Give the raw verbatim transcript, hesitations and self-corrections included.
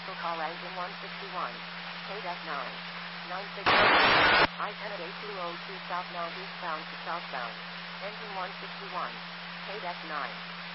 Commercial call engine one sixty-one. Code F nine. nine six zero. I ten at eight two oh two southbound eastbound to southbound. Engine one sixty-one. Code F nine.